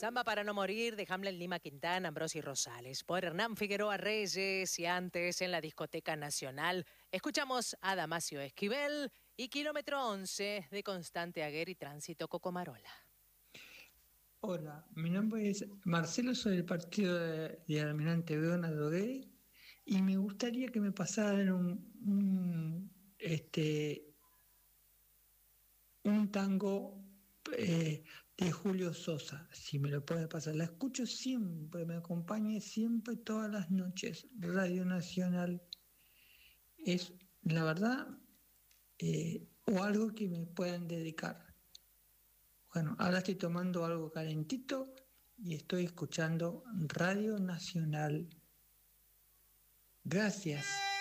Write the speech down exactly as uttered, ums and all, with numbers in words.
Samba para no morir de Hamlet Lima Quintana, Ambrosi Rosales. Por Hernán Figueroa Reyes y antes en la Discoteca Nacional. Escuchamos a Damasio Esquivel y Kilómetro once de Constante Aguer y Tránsito Cocomarola. Hola, mi nombre es Marcelo, soy del partido de, de Almirante Brown Adrogué y me gustaría que me pasaran un, un, este, un tango eh, de Julio Sosa, si me lo puede pasar. La escucho siempre, me acompaña siempre todas las noches. Radio Nacional es, la verdad, eh, o algo que me puedan dedicar. Bueno, ahora estoy tomando algo calentito y estoy escuchando Radio Nacional. Gracias.